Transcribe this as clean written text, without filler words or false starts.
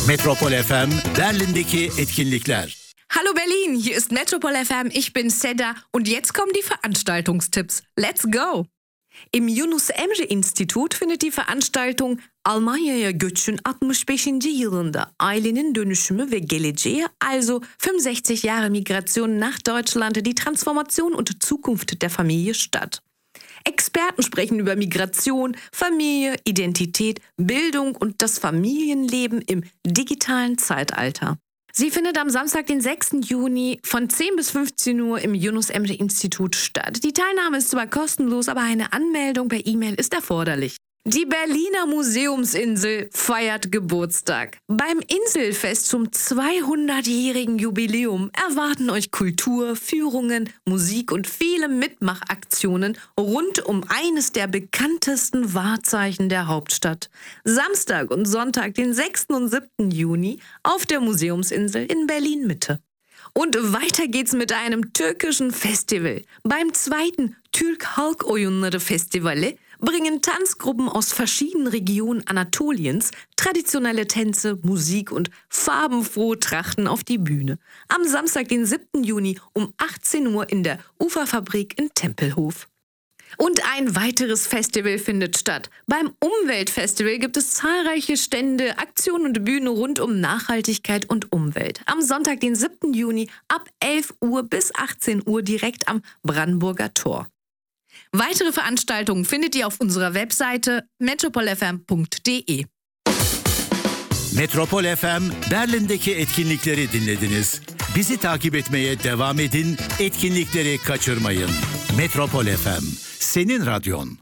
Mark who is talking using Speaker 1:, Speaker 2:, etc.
Speaker 1: Metropol FM Berlin'deki etkinlikler.
Speaker 2: Hallo Berlin, hier ist Metropol FM, ich bin Seda und jetzt kommen die Veranstaltungstipps. Let's go! Im Yunus Emre İnstitut findet die Veranstaltung Almanya'ya göçün 65. yılında ailenin dönüşümü ve geleceği, also 65 Jahre Migration nach Deutschland, die Transformation und Zukunft der Familie statt. Experten sprechen über Migration, Familie, Identität, Bildung und das Familienleben im digitalen Zeitalter. Sie findet am Samstag, den 6. Juni von 10 bis 15 Uhr im Yunus Emre Institut statt. Die Teilnahme ist zwar kostenlos, aber eine Anmeldung per E-Mail ist erforderlich. Die Berliner Museumsinsel feiert Geburtstag. Beim Inselfest zum 200-jährigen Jubiläum erwarten euch Kultur, Führungen, Musik und viele Mitmachaktionen rund um eines der bekanntesten Wahrzeichen der Hauptstadt. Samstag und Sonntag, den 6. und 7. Juni auf der Museumsinsel in Berlin-Mitte. Und weiter geht's mit einem türkischen Festival. Beim zweiten Türk Halk Oyunları Festivale bringen Tanzgruppen aus verschiedenen Regionen Anatoliens traditionelle Tänze, Musik und farbenfrohe Trachten auf die Bühne. Am Samstag, den 7. Juni um 18 Uhr in der Uferfabrik in Tempelhof. Und ein weiteres Festival findet statt. Beim Umweltfestival gibt es zahlreiche Stände, Aktionen und Bühnen rund um Nachhaltigkeit und Umwelt. Am Sonntag, den 7. Juni ab 11 Uhr bis 18 Uhr direkt am Brandenburger Tor. Weitere Veranstaltungen findet ihr auf unserer Webseite metropolfm.de.
Speaker 1: Metropol FM Berlin'deki etkinlikleri dinlediniz. Bizi takip etmeye devam edin, etkinlikleri kaçırmayın. Metropol FM, senin radyon.